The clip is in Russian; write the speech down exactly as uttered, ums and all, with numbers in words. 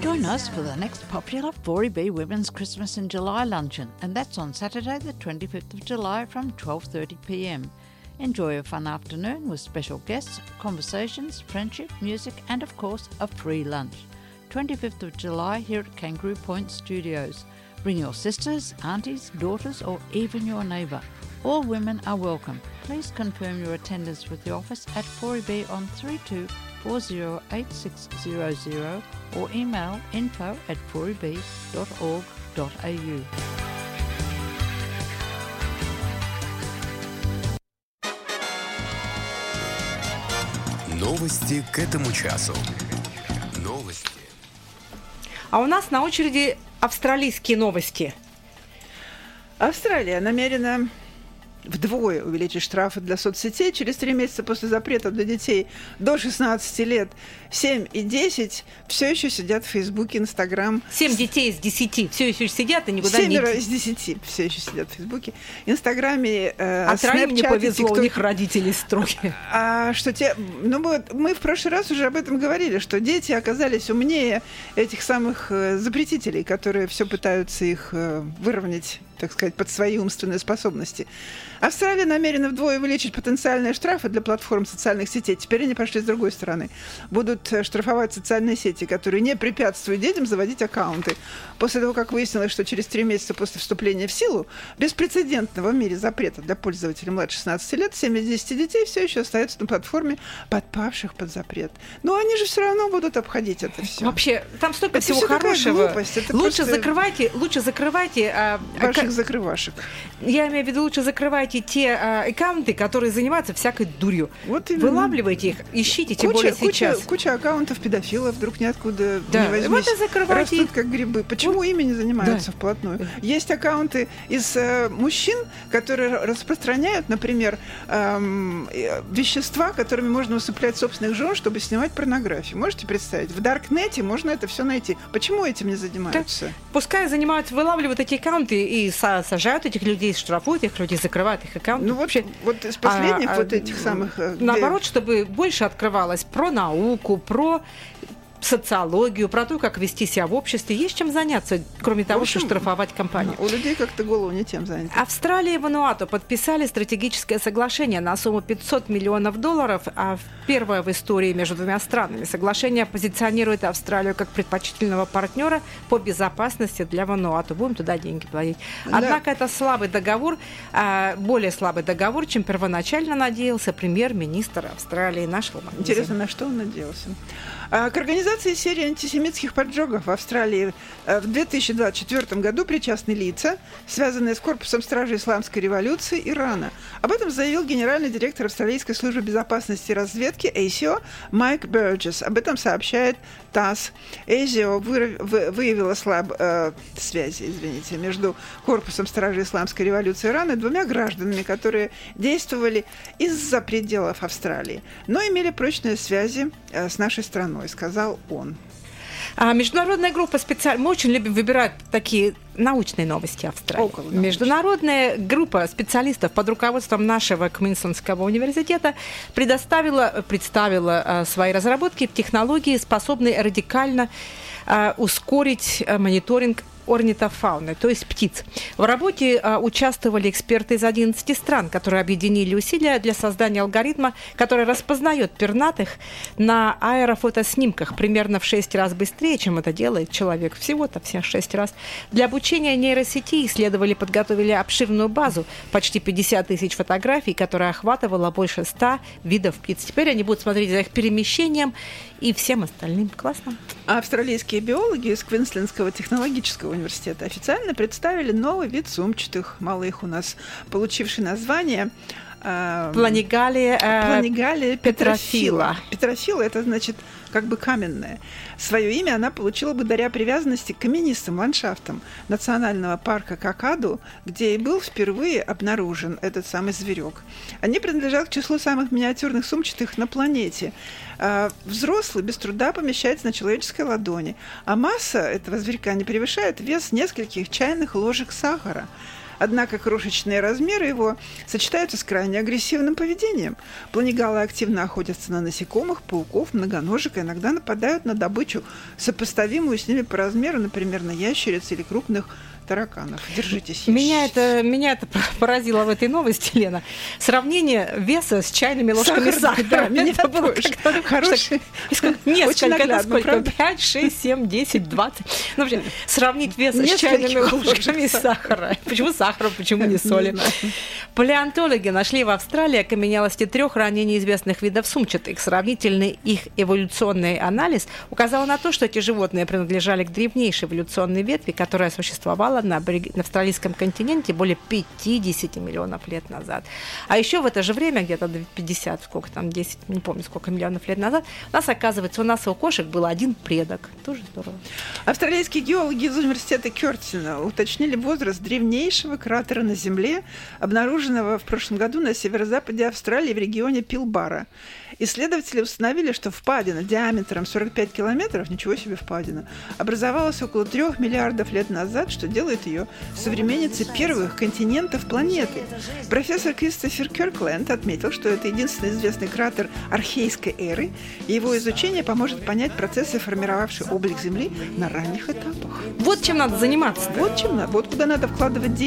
Join us for the next popular four E B Women's Christmas in July luncheon, and that's on Saturday the twenty-fifth of July from twelve thirty p m. Enjoy a fun afternoon with special guests, conversations, friendship, music and of course a free lunch. twenty-fifth of July here at Kangaroo Point Studios. Bring your sisters, aunties, daughters or even your neighbour. All women are welcome. Please confirm your attendance with the office at four E B on three two four zero eight six zero zero or email info at four e b dot org dot a u. Новости к этому часу. Новости. А у нас на очереди австралийские новости. Австралия намерена вдвое увеличить штрафы для соцсетей через три месяца после запрета для детей до шестнадцати лет. семь и десять все еще сидят в Фейсбуке, Инстаграм. Семь детей из десяти все еще сидят и никуда не... Семеро из десяти все еще сидят в Фейсбуке, Инстаграме, э, а троим не повезло, TikTok. У них родители строгие. А что те... Ну, мы, мы в прошлый раз уже об этом говорили, что дети оказались умнее этих самых э, запретителей, которые все пытаются их э, выровнять, так сказать, под свои умственные способности. Австралия намерена вдвое увеличить потенциальные штрафы для платформ социальных сетей. Теперь они пошли с другой стороны. Будут штрафовать социальные сети, которые не препятствуют детям заводить аккаунты. После того, как выяснилось, что через три месяца после вступления в силу беспрецедентного в мире запрета для пользователей младше шестнадцати лет, семь из десяти детей все еще остаются на платформе, подпавших под запрет. Но они же все равно будут обходить это все. Вообще, там столько это всего всё хорошего. Глупость. Это лучше закрывайте, лучше закрывайте... А, ваших а, закрывашек. Я имею в виду, лучше закрывайте те а, аккаунты, которые занимаются всякой дурью. Вот именно. Вылавливайте их, ищите, тем куча, более куча, сейчас. Куча аккаунтов педофилов вдруг ниоткуда да. не возьмись. Вот и закрывайте. Растут как грибы. Почему вот. ими не занимаются да. вплотную? Есть аккаунты из э, мужчин, которые распространяют, например, эм, вещества, которыми можно усыплять собственных жен, чтобы снимать порнографию. Можете представить? В Даркнете можно это все найти. Почему этим не занимаются? Так, пускай занимаются, вылавливают эти аккаунты и сажают этих людей, штрафуют их людей, закрывают их аккаунты. Ну вообще, вот из последних а, вот этих самых... Наоборот, где... чтобы больше открывалось про науку, про социологию, про то, как вести себя в обществе. Есть чем заняться, кроме того, общем, что штрафовать компанию. У людей как-то голову не тем заняты. Австралия и Вануату подписали стратегическое соглашение на сумму пятьсот миллионов долларов, а первое в истории между двумя странами. Соглашение позиционирует Австралию как предпочтительного партнера по безопасности для Вануату. Будем туда деньги платить. Однако да. это слабый договор, более слабый договор, чем первоначально надеялся премьер-министр Австралии наш Ломанизм. Интересно, на что он надеялся? К организации серии антисемитских поджогов в Австралии в две тысячи двадцать четвёртом году причастны лица, связанные с корпусом стражи исламской революции Ирана. Об этом заявил генеральный директор Австралийской службы безопасности и разведки эй си о Майк Берджес. Об этом сообщает ТАСС. эй си о выявила слаб, э, связи извините, между корпусом стражи исламской революции Ирана и двумя гражданами, которые действовали из-за пределов Австралии, но имели прочные связи э, с нашей страной, сказал он. А международная группа специально... Мы очень любим выбирать такие научные новости Австралии. Международная группа специалистов под руководством нашего Квинсленского университета предоставила, представила а, свои разработки в технологии, способные радикально а, ускорить а, мониторинг орнитофауны, то есть птиц. В работе а, участвовали эксперты из одиннадцати стран, которые объединили усилия для создания алгоритма, который распознает пернатых на аэрофотоснимках примерно в шесть раз быстрее, чем это делает человек. Всего-то все шесть раз. Для обучения нейросети исследователи подготовили обширную базу, почти пятьдесят тысяч фотографий, которая охватывала больше ста видов птиц. Теперь они будут смотреть за их перемещением и всем остальным. Классно. Австралийские биологи из Квинслендского технологического университета официально представили новый вид сумчатых, мало их у нас, получивший название э, Планигалия, э, Планигалия петрофила. Петрофила – это значит как бы каменная. Свое имя она получила благодаря привязанности к каменистым ландшафтам национального парка Какаду, где и был впервые обнаружен этот самый зверек. Они принадлежат к числу самых миниатюрных сумчатых на планете. Взрослый без труда помещается на человеческой ладони, а масса этого зверька не превышает вес нескольких чайных ложек сахара. Однако крошечные размеры его сочетаются с крайне агрессивным поведением. Планигалы активно охотятся на насекомых, пауков, многоножек и иногда нападают на добычу, сопоставимую с ними по размеру, например, на ящериц или крупных тараканов. Держитесь. Меня это, меня это поразило в этой новости, Лена. Сравнение веса с чайными ложками Сахар, сахара. да, меня это было тоже. как-то Хороший. Несколько, это сколько? правда? пять, шесть, семь, десять, двадцать. Ну, вообще, сравнить вес с Нескольких чайными ложек ложками сахара. Почему сахара, почему не соли? Не знаю. Палеонтологи нашли в Австралии окаменелости трех ранее неизвестных видов сумчатых. Сравнительный их эволюционный анализ указал на то, что эти животные принадлежали к древнейшей эволюционной ветви, которая существовала на, абориг... на австралийском континенте более пятьдесят миллионов лет назад. А еще в это же время, где-то пятьдесят, сколько там, десять, не помню, сколько миллионов лет назад, у нас, оказывается, у нас у кошек был один предок. Тоже здорово. Австралийские геологи из университета Кёртина уточнили возраст древнейшего кратера на Земле, обнаруженного в прошлом году на северо-западе Австралии в регионе Пилбара. Исследователи установили, что впадина диаметром сорок пять километров, ничего себе впадина, образовалась около трех миллиардов лет назад, что делает ее современницей первых континентов планеты. Профессор Кристофер Кёркленд отметил, что это единственный известный кратер архейской эры, и его изучение поможет понять процессы, формировавшие облик Земли на ранних этапах. Вот чем надо заниматься. Вот чем надо, вот куда надо вкладывать деньги.